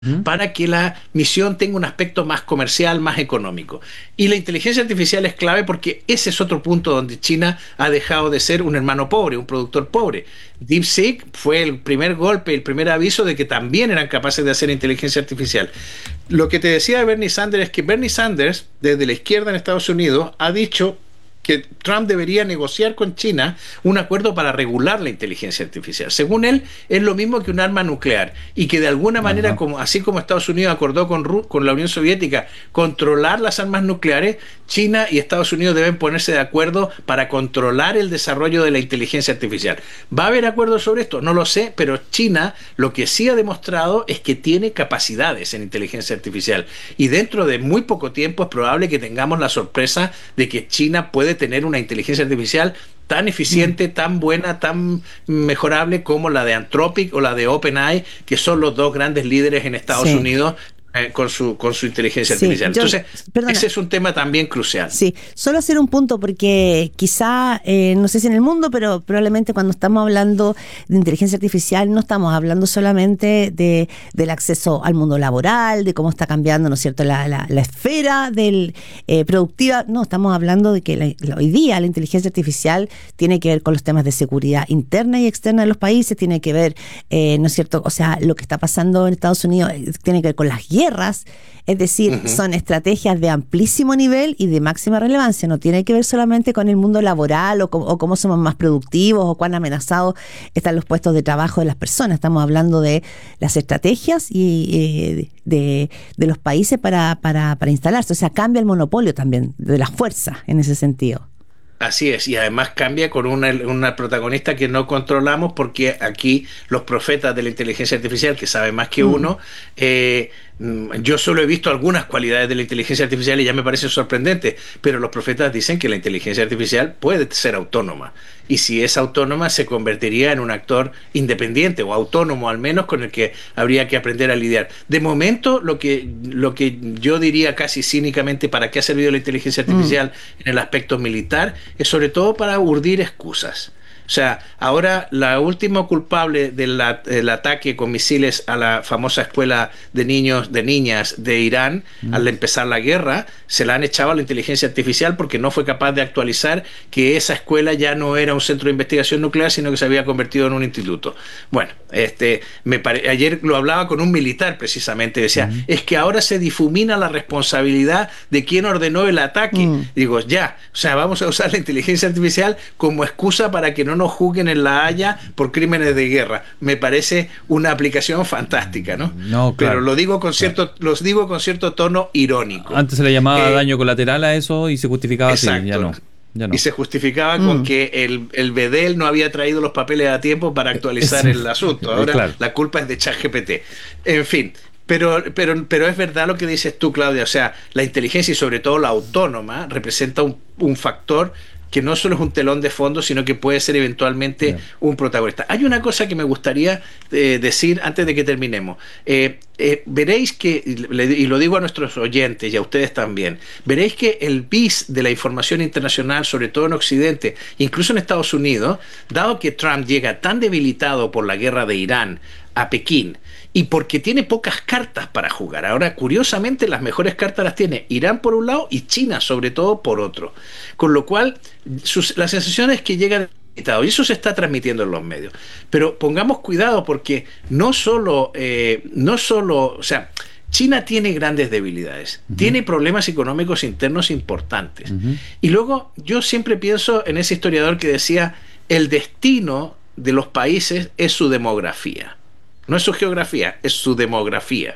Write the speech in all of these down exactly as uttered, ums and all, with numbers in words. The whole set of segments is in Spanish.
¿Mm? para que la misión tenga un aspecto más comercial, más económico. Y la inteligencia artificial es clave porque ese es otro punto donde China ha dejado de ser un hermano pobre, un productor pobre. DeepSeek fue el primer golpe, el primer aviso de que también eran capaces de hacer inteligencia artificial. Lo que te decía de Bernie Sanders es que Bernie Sanders, desde la izquierda en Estados Unidos, ha dicho que Trump debería negociar con China un acuerdo para regular la inteligencia artificial. Según él, es lo mismo que un arma nuclear y que de alguna manera, Ajá. como, así como Estados Unidos acordó con, Ru- con la Unión Soviética controlar las armas nucleares, China y Estados Unidos deben ponerse de acuerdo para controlar el desarrollo de la inteligencia artificial. ¿Va a haber acuerdos sobre esto? No lo sé, pero China lo que sí ha demostrado es que tiene capacidades en inteligencia artificial y dentro de muy poco tiempo es probable que tengamos la sorpresa de que China puede tener una inteligencia artificial tan eficiente, tan buena, tan mejorable como la de Anthropic o la de OpenAI, que son los dos grandes líderes en Estados Sí. Unidos eh, con su con su inteligencia Sí, artificial. yo, Entonces, perdona, ese es un tema también crucial. sí, solo hacer un punto porque quizá, eh, no sé si en el mundo, pero probablemente cuando estamos hablando de inteligencia artificial no estamos hablando solamente de, del acceso al mundo laboral, de cómo está cambiando, ¿no es cierto?, la, la, la esfera del eh, productiva. No, estamos hablando de que la, la, hoy día la inteligencia artificial tiene que ver con los temas de seguridad interna y externa de los países, tiene que ver, eh, ¿no es cierto?, o sea, lo que está pasando en Estados Unidos eh, tiene que ver con las guerras. Es decir, uh-huh. son estrategias de amplísimo nivel y de máxima relevancia. No tiene que ver solamente con el mundo laboral o, com- o cómo somos más productivos o cuán amenazados están los puestos de trabajo de las personas. Estamos hablando de las estrategias y eh, de, de los países para, para, para instalarse. O sea, cambia el monopolio también de las fuerzas en ese sentido. Así es, y además cambia con una, una protagonista que no controlamos porque aquí los profetas de la inteligencia artificial, que saben más que uno, mm. eh, yo solo he visto algunas cualidades de la inteligencia artificial y ya me parecen sorprendentes, pero los profetas dicen que la inteligencia artificial puede ser autónoma, y si es autónoma se convertiría en un actor independiente o autónomo al menos, con el que habría que aprender a lidiar. De momento, lo que, lo que yo diría casi cínicamente, ¿para qué ha servido la inteligencia artificial mm. en el aspecto militar? Es sobre todo para urdir excusas. O sea, ahora la última culpable del, del ataque con misiles a la famosa escuela de niños, de niñas de Irán, mm. al empezar la guerra, se la han echado a la inteligencia artificial porque no fue capaz de actualizar que esa escuela ya no era un centro de investigación nuclear, sino que se había convertido en un instituto. Bueno, este, me pare... ayer lo hablaba con un militar precisamente, decía, mm. es que ahora se difumina la responsabilidad de quien ordenó el ataque. Mm. Digo, ya, o sea, vamos a usar la inteligencia artificial como excusa para que no nos juzguen en La Haya por crímenes de guerra. Me parece una aplicación fantástica, ¿no? No, claro, pero lo digo con cierto, claro. los digo con cierto tono irónico. Antes se le llamaba eh, daño colateral a eso y se justificaba exacto. así, ya no. Ya no. Y se justificaba mm. con que el, el Bedel no había traído los papeles a tiempo para actualizar el asunto. Ahora claro. la culpa es de ChatGPT. En fin. Pero, pero, pero es verdad lo que dices tú, Claudia. O sea, la inteligencia y sobre todo la autónoma representa un, un factor que no solo es un telón de fondo, sino que puede ser eventualmente yeah. un protagonista. Hay una cosa que me gustaría eh, decir antes de que terminemos. Eh, eh, veréis que, y lo digo a nuestros oyentes y a ustedes también, veréis que el bis de la información internacional, sobre todo en Occidente, incluso en Estados Unidos, dado que Trump llega tan debilitado por la guerra de Irán a Pekín, y porque tiene pocas cartas para jugar. Ahora, curiosamente, las mejores cartas las tiene Irán por un lado y China, sobre todo, por otro. Con lo cual, sus, la sensación es que llega debilitado, y eso se está transmitiendo en los medios. Pero pongamos cuidado porque no solo, eh, no solo, o sea, China tiene grandes debilidades, uh-huh. tiene problemas económicos internos importantes. Uh-huh. Y luego, yo siempre pienso en ese historiador que decía, el destino de los países es su demografía. No es su geografía, es su demografía.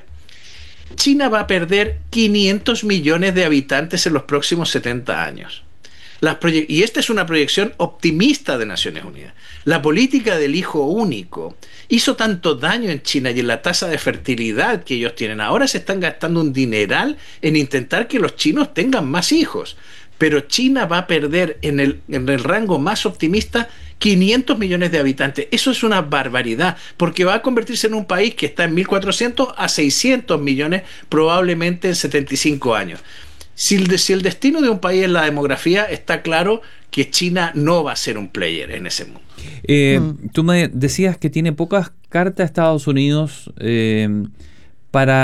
China va a perder quinientos millones de habitantes en los próximos setenta años. Las proye- y esta es una proyección optimista de Naciones Unidas. La política del hijo único hizo tanto daño en China y en la tasa de fertilidad que ellos tienen. Ahora se están gastando un dineral en intentar que los chinos tengan más hijos. Pero China va a perder en el, en el rango más optimista quinientos millones de habitantes. Eso es una barbaridad, porque va a convertirse en un país que está en mil cuatrocientos a seiscientos millones probablemente en setenta y cinco años. Si el, si el destino de un país es la demografía, está claro que China no va a ser un player en ese mundo. Eh, mm. Tú me decías que tiene pocas cartas Estados Unidos eh, para